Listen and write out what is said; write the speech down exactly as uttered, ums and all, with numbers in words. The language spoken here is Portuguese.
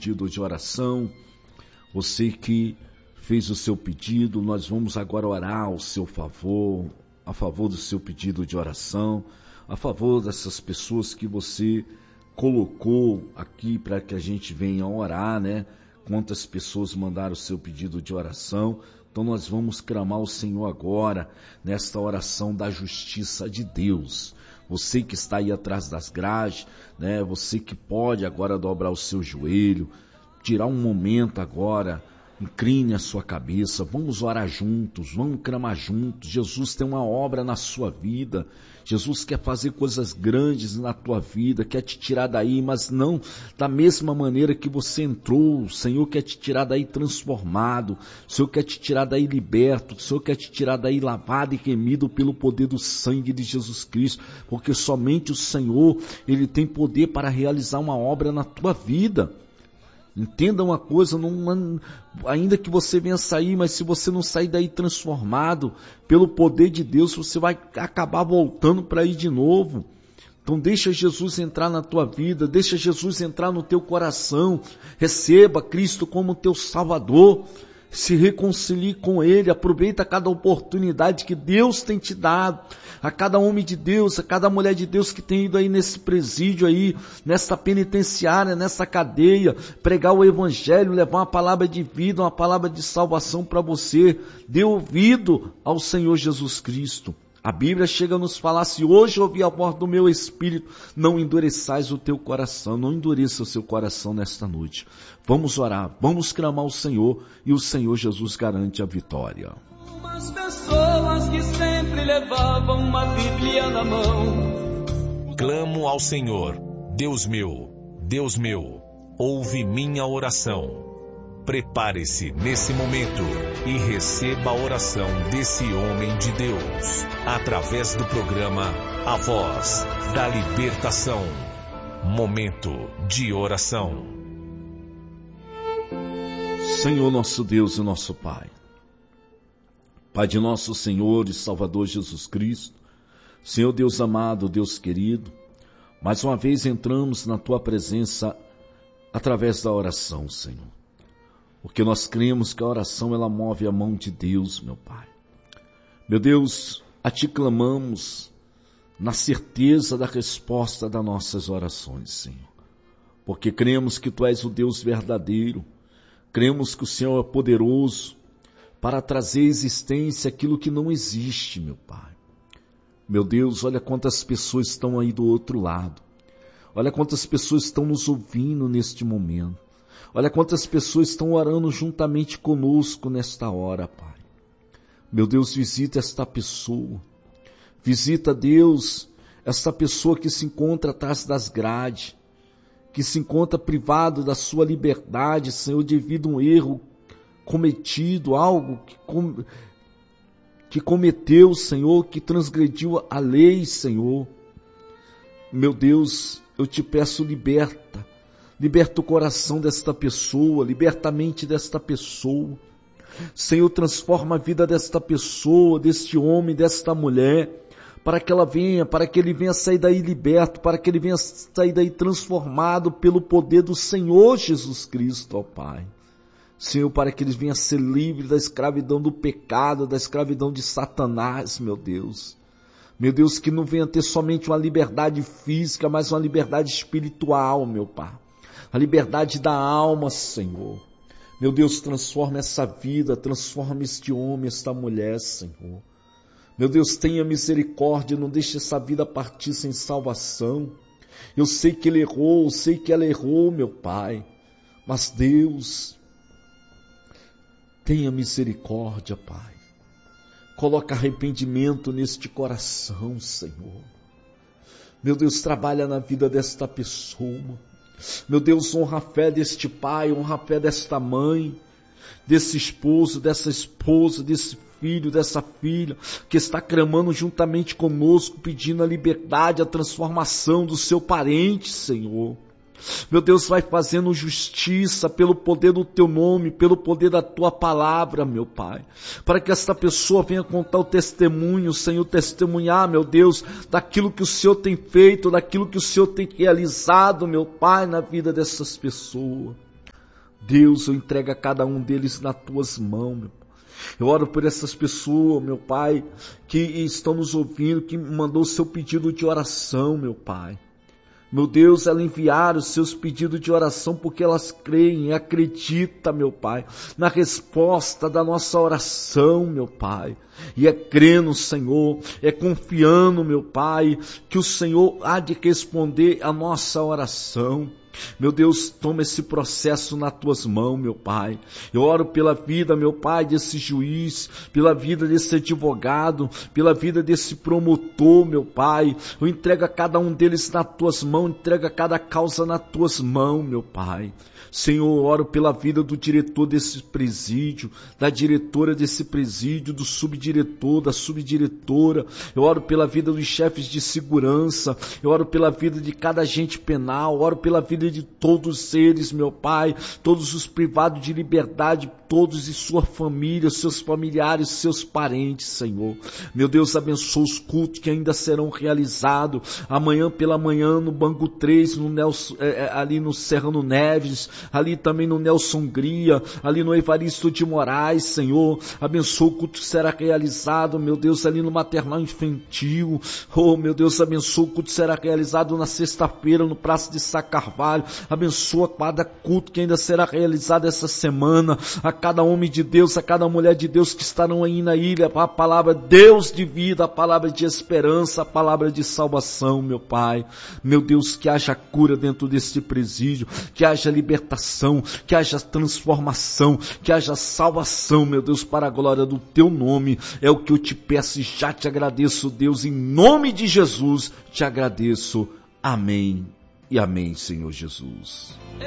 pedido de oração, você que fez o seu pedido, nós vamos agora orar ao seu favor, a favor do seu pedido de oração, a favor dessas pessoas que você colocou aqui para que a gente venha orar, né? Quantas pessoas mandaram o seu pedido de oração. Então nós vamos clamar ao Senhor agora, nesta oração da justiça de Deus. Você que está aí atrás das grades, né? Você que pode agora dobrar o seu joelho, tirar um momento agora, incline a sua cabeça, vamos orar juntos, vamos clamar juntos. Jesus tem uma obra na sua vida, Jesus quer fazer coisas grandes na tua vida, quer te tirar daí, mas não da mesma maneira que você entrou. O Senhor quer te tirar daí transformado, o Senhor quer te tirar daí liberto, o Senhor quer te tirar daí lavado e remido pelo poder do sangue de Jesus Cristo, porque somente o Senhor, Ele tem poder para realizar uma obra na tua vida. Entenda uma coisa, não, ainda que você venha sair, mas se você não sair daí transformado pelo poder de Deus, você vai acabar voltando para ir de novo. Então deixa Jesus entrar na tua vida, deixa Jesus entrar no teu coração, receba Cristo como teu Salvador, se reconcilie com Ele, aproveita cada oportunidade que Deus tem te dado, a cada homem de Deus, a cada mulher de Deus que tem ido aí nesse presídio aí, nessa penitenciária, nessa cadeia, pregar o Evangelho, levar uma palavra de vida, uma palavra de salvação para você. Dê ouvido ao Senhor Jesus Cristo. A Bíblia chega a nos falar, se hoje ouvir a voz do meu Espírito, não endureçais o teu coração, não endureça o seu coração nesta noite. Vamos orar, vamos clamar ao Senhor e o Senhor Jesus garante a vitória. Umas pessoas que sempre levavam uma Bíblia na mão. Clamo ao Senhor, Deus meu, Deus meu, ouve minha oração. Prepare-se nesse momento e receba a oração desse homem de Deus, através do programa A Voz da Libertação. Momento de oração. Senhor nosso Deus e nosso Pai, Pai de nosso Senhor e Salvador Jesus Cristo, Senhor Deus amado, Deus querido, mais uma vez entramos na Tua presença através da oração, Senhor. Porque nós cremos que a oração, ela move a mão de Deus, meu Pai. Meu Deus, a Ti clamamos na certeza da resposta das nossas orações, Senhor. Porque cremos que Tu és o Deus verdadeiro. Cremos que o Senhor é poderoso para trazer à existência aquilo que não existe, meu Pai. Meu Deus, olha quantas pessoas estão aí do outro lado. Olha quantas pessoas estão nos ouvindo neste momento. Olha quantas pessoas estão orando juntamente conosco nesta hora, Pai. Meu Deus, visita esta pessoa. Visita, Deus, esta pessoa que se encontra atrás das grades, que se encontra privado da sua liberdade, Senhor, devido a um erro cometido, algo que, com, que cometeu, Senhor, que transgrediu a lei, Senhor. Meu Deus, eu te peço, liberta. Liberta o coração desta pessoa, liberta a mente desta pessoa. Senhor, transforma a vida desta pessoa, deste homem, desta mulher, para que ela venha, para que ele venha sair daí liberto, para que ele venha sair daí transformado pelo poder do Senhor Jesus Cristo, ó Pai. Senhor, para que ele venha ser livre da escravidão do pecado, da escravidão de Satanás, meu Deus. Meu Deus, que não venha ter somente uma liberdade física, mas uma liberdade espiritual, meu Pai. A liberdade da alma, Senhor. Meu Deus, transforma essa vida, transforma este homem, esta mulher, Senhor. Meu Deus, tenha misericórdia, não deixe essa vida partir sem salvação. Eu sei que ele errou, eu sei que ela errou, meu Pai. Mas Deus, tenha misericórdia, Pai. Coloca arrependimento neste coração, Senhor. Meu Deus, trabalha na vida desta pessoa. Meu Deus, honra a fé deste pai, honra a fé desta mãe, desse esposo, dessa esposa, desse filho, dessa filha, que está clamando juntamente conosco, pedindo a liberdade, a transformação do seu parente, Senhor. Meu Deus, vai fazendo justiça pelo poder do Teu nome, pelo poder da Tua palavra, meu Pai. Para que esta pessoa venha contar o testemunho, Senhor, testemunhar, meu Deus, daquilo que o Senhor tem feito, daquilo que o Senhor tem realizado, meu Pai, na vida dessas pessoas. Deus, eu entrego a cada um deles nas tuas mãos, meu Pai. Eu oro por essas pessoas, meu Pai, que estão nos ouvindo, que mandou o seu pedido de oração, meu Pai. Meu Deus, ela enviar os seus pedidos de oração porque elas creem e acreditam, meu Pai, na resposta da nossa oração, meu Pai. E é crendo, Senhor, é confiando, meu Pai, que o Senhor há de responder a nossa oração. Meu Deus, toma esse processo nas tuas mãos, meu Pai. Eu oro pela vida, meu Pai, desse juiz, pela vida desse advogado, pela vida desse promotor, meu Pai. Eu entrego a cada um deles nas tuas mãos, entrego a cada causa nas tuas mãos, meu Pai. Senhor, eu oro pela vida do diretor desse presídio, da diretora desse presídio, do subdiretor, da subdiretora. Eu oro pela vida dos chefes de segurança. Eu oro pela vida de cada agente penal. Eu oro pela vida de todos eles, meu Pai. Todos os privados de liberdade, todos e sua família, seus familiares, seus parentes, Senhor. Meu Deus, abençoa os cultos que ainda serão realizados. Amanhã pela manhã no Banco três, no Nelson, é, ali no Serrano Neves, ali também no Nelson Hungria, ali no Evaristo de Moraes, Senhor. Abençoa o culto que será realizado, meu Deus, ali no Maternal Infantil. Oh, meu Deus, abençoa o culto que será realizado na sexta-feira no Praça de Sá Carvalho. Abençoa cada culto que ainda será realizado essa semana. A cada homem de Deus, a cada mulher de Deus que estarão aí na ilha, a palavra Deus de vida, a palavra de esperança, a palavra de salvação, meu Pai. Meu Deus, que haja cura dentro deste presídio, que haja libertação, que haja transformação, que haja salvação, meu Deus, para a glória do teu nome. É o que eu te peço e já te agradeço, Deus, em nome de Jesus, te agradeço. Amém e amém, Senhor Jesus.